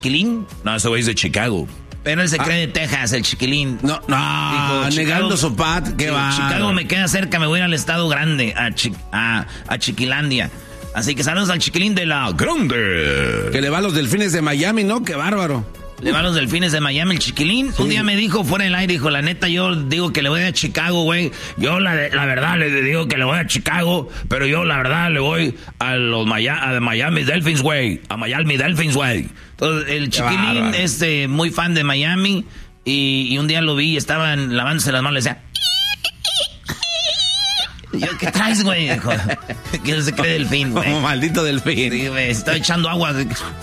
¿Chiquilín? No, ese güey es de Chicago. Pero él se cree de Texas, el Chiquilín. No, dijo, negando su pat, qué va. Chicago me queda cerca, me voy a ir al estado grande, a Chiquilandia. Así que saludos al Chiquilín de la Grande. Que le va a los Delfines de Miami, ¿no? Qué bárbaro. Le va a los Delfines de Miami, el Chiquilín. Sí. Un día me dijo fuera del aire, dijo, la neta, yo digo que le voy a Chicago, güey. Yo la verdad le digo que le voy a Chicago, pero yo la verdad le voy a Miami Dolphins, güey. A Miami Dolphins, güey. Entonces, el Chiquilín es muy fan de Miami y un día lo vi y estaban lavándose las manos, le decía... Yo, ¿qué traes, güey? Dijo, que no se cree delfín, güey. Como maldito delfín. Sí, güey, estaba echando agua.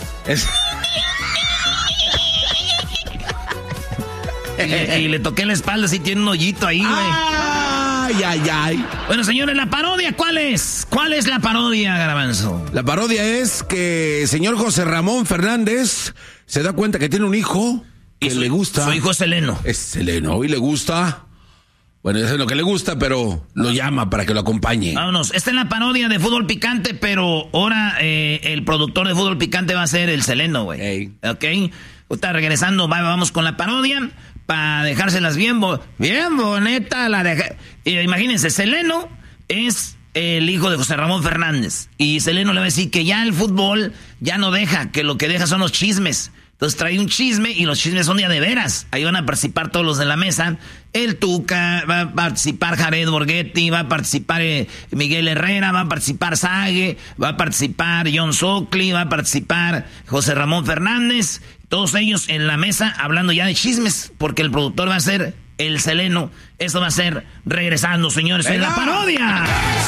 Y le toqué la espalda, así tiene un hoyito ahí, güey. Ay. Bueno, señores, ¿la parodia cuál es? ¿Cuál es la parodia, Garbanzo? La parodia es que el señor José Ramón Fernández se da cuenta que tiene un hijo que le gusta. Su hijo es Seleno. Es Seleno y le gusta. Bueno, ya sé lo que le gusta, pero lo llama para que lo acompañe. Vámonos, esta es la parodia de Fútbol Picante, pero ahora el productor de Fútbol Picante va a ser el Seleno, güey. Hey. ¿Ok? Está regresando, vamos con la parodia para dejárselas bien bonita. Imagínense, Seleno es el hijo de José Ramón Fernández. Y Seleno le va a decir que ya el fútbol ya no deja, que lo que deja son los chismes. Entonces trae un chisme y los chismes son de veras. Ahí van a participar todos los de la mesa. El Tuca, va a participar Jared Borghetti, va a participar Miguel Herrera, va a participar Sague, va a participar John Socli, va a participar José Ramón Fernández. Todos ellos en la mesa hablando ya de chismes, porque el productor va a ser el Seleno. Eso va a ser regresando, señores, en la parodia.